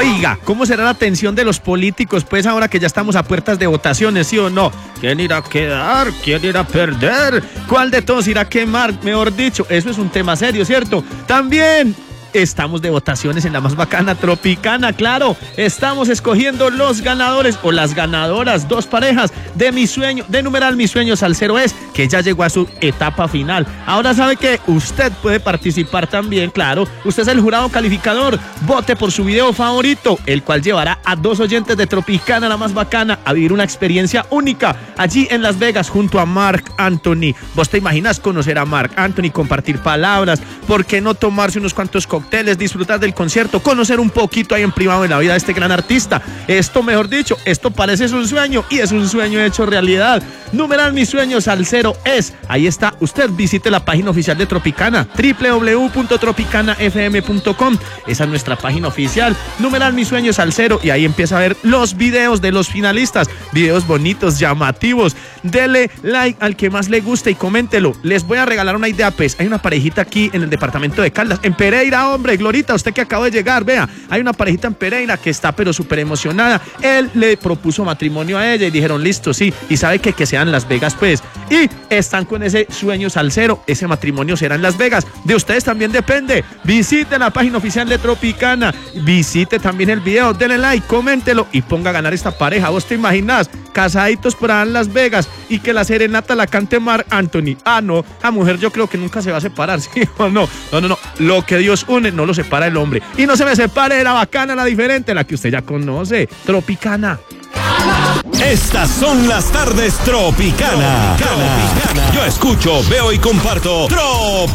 Oiga, ¿cómo será la atención de los políticos? Pues ahora que ya estamos a puertas de votaciones, ¿sí o no? ¿Quién irá a quedar? ¿Quién irá a perder? ¿Cuál de todos irá a quemar? Mejor dicho, eso es un tema serio, ¿cierto? También estamos de votaciones en la más bacana Tropicana, claro. Estamos escogiendo los ganadores o las ganadoras, 2 parejas de Mi Sueño, de numeral Mi Sueño Salsero es, que ya llegó a su etapa final. Ahora sabe que usted puede participar también, claro. Usted es el jurado calificador. Vote por su video favorito, el cual llevará a 2 oyentes de Tropicana, la más bacana, a vivir una experiencia única allí en Las Vegas junto a Marc Anthony. ¿Vos te imaginas conocer a Marc Anthony, compartir palabras? ¿Por qué no tomarse unos cuantos cócteles, disfrutar del concierto, conocer un poquito ahí en privado de la vida de este gran artista? Esto, mejor dicho, esto parece un sueño y es un sueño hecho realidad. Numeral Mi Sueño Salsero es. Ahí está, usted visite la página oficial de Tropicana, www.tropicanafm.com. Esa es nuestra página oficial, numeral Mi Sueño Salsero, y ahí empieza a ver los videos de los finalistas, videos bonitos, llamativos. Dele like al que más le guste y coméntelo. Les voy a regalar una idea, pues. Hay una parejita aquí en el departamento de Caldas, en Pereira, hombre, Glorita, usted que acaba de llegar, vea, hay una parejita en Pereira que está pero súper emocionada. Él le propuso matrimonio a ella y dijeron, listo, sí, y sabe que sean Las Vegas, pues, y están con ese sueño salsero, ese matrimonio será en Las Vegas. De ustedes también depende. Visite la página oficial de Tropicana, visite también el video, denle like, coméntelo y ponga a ganar esta pareja. ¿Vos te imaginas? Casaditos por allá en Las Vegas y que la serenata la cante Marc Anthony. Ah, no, la mujer yo creo que nunca se va a separar, ¿sí o no? No. Lo que Dios une no lo separa el hombre. Y no se me separe de la bacana, la diferente, la que usted ya conoce, Tropicana. Estas son las tardes Tropicana. Yo escucho, veo y comparto Tropicana.